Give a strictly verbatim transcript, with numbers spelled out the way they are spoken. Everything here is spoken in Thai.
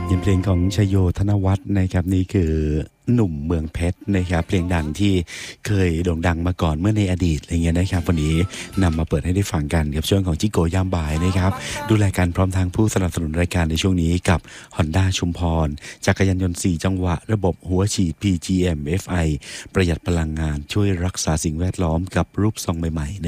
ยินเพลงของชโยธนวัฒน์นะครับนี่คือหนุ่มเมืองเพชรนะครับเพลงดังที่เคยโด่งดังมาก่อนเมื่อในอดีตอะไรเงี้ยนะครับวันนี้นำมาเปิดให้ได้ฟังกันกับช่วงของจิโกยามบ่ายนะครับดูแลการพร้อมทางผู้สนับสนุนรายการในช่วงนี้กับ Honda ชุมพรจักรยานยนต์สี่จังหวะระบบหัวฉีด พี จี เอ็ม เอฟ ไอ ประหยัดพลังงานช่วยรักษาสิ่งแวดล้อมกับรูปทรงใหม่ๆ